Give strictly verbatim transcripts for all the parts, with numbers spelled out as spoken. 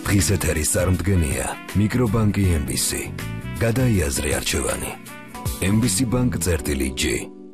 დღის ეთერის წარმდგენია მიკრობანკი ემ ბი სი. გადაიაზრე არჩევანი. ემ ბი სი ბანკ წერტილი ჯი.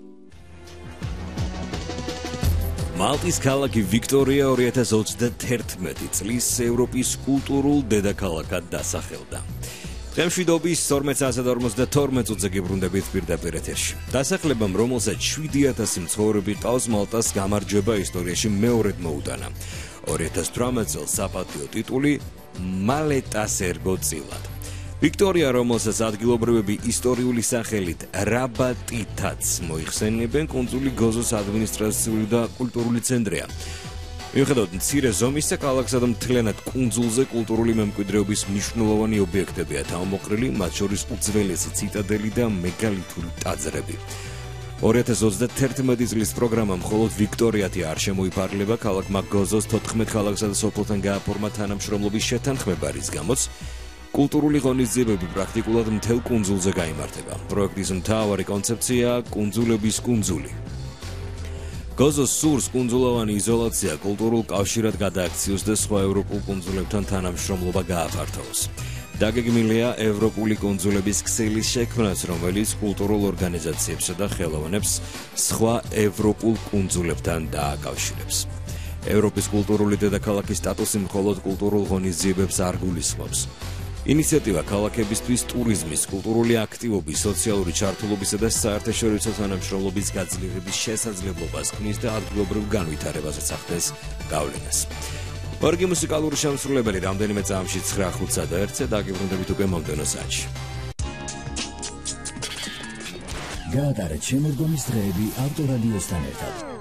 მალტის ქალაქი ვიქტორია ორი ათას ოცდაათერთმეტი წლის ევროპის კულტურულ დედაქალაქად დასახელდა. დღემშვიდობის თორმეტ საათსა და ორმოცდათორმეტ წუთზე გიბრუნდებით პირდაპირ ეთერში. დასახლებამ, რომელსაც შვიდი ათასი მცხოვრები ყავს, მალტას გამარჯვება ისტორიაში მეორედ მოუტანა. ორი ათას თვრამეტ წელს საპატიო ტიტული მალეტას ერგო წილად. ვიქტორია, რომელსაც ადგილობრივები ისტორიული სახელით რაბატითაც მოიხსენიებენ, კუნძული გოზოს ადმინისტრაციული და კულტურული ცენტრია. მიუხედავად მცირე ზომისა, ქალაქსა და მთლიანად კუნძულზე კულტურული მემკვიდრეობის მნიშვნელოვანი ობიექტებია თავმოყრილი, მათ შორის უძველესი ციტადელი და მეგალითური ტაძრები. ორი ათას ოცდაათერთმეტი წლის პროგრამა მხოლოდ ვიქტორიათი არ შემოიფარგლება, ქალაქმა გოზოს თოთხმეტ ქალაქსა და სოფელთან გააფორმა თანამშრომლობის შეთანხმება, რის გამოც კულტურული ღონისძიებები პრაქტიკულად მთელ კუნძულზე გაიმართება. პროექტის მთავარი კონცეფციაა კუნძულების კუნძული. გოზოს სურს კუნძულოვანი იზოლაცია კულტურულ კავშირად გადააქციოს და სხვა ევროპულ კუნძულებთან თანამშრომლობა გააფართოვოს. დაგეგმილია ევროპული კუნძულების ქსელის შექმნაც, რომელიც კულტურულ ორგანიზაციებსა და ხელოვნებს სხვა ევროპულ კუნძულებთან დააკავშირებს. ევროპის კულტურული დედაქალაქის სტატუსი მხოლოდ კულტურულ ღონისძიებებს არ გულისხმობს. ინიციატივა ქალაქებისთვის ტურიზმის, კულტურული აქტივობის, სოციალური ჩართულობისა და საერთაშორისო თანამშრომლობის გაძლიერების შესაძლებლობას ქმნის და ადგილობრივ განვითარებასაც ახდენს გავლენას. ორგი მუსიკალური შემსრულებელი რამდენიმე წამში ცხრა ხუთსა და ერთზე დაგიბრუნდებით უკვე მომდევნო საათში. გაატარეთ შემოდგომის დღეები ავტორადიოსთან ერთად.